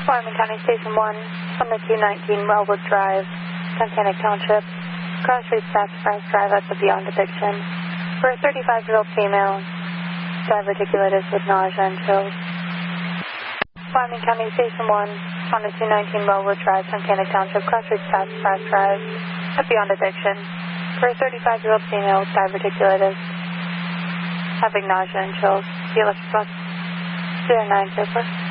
Wyoming County Station 1 on the 219 Wellwood Drive, Tunkhannock Township. Cross Street Sassafras Drive at the Beyond Addiction. For a 35-year-old female, diverticulitis with nausea and chills. Wyoming County Station 1 on the 219 Wellwood Drive, Tunkhannock Township. Cross Street Sassafras Drive at Beyond Addiction. For a 35-year-old female, diverticulitis, having nausea and chills. The electric bus 09 paper.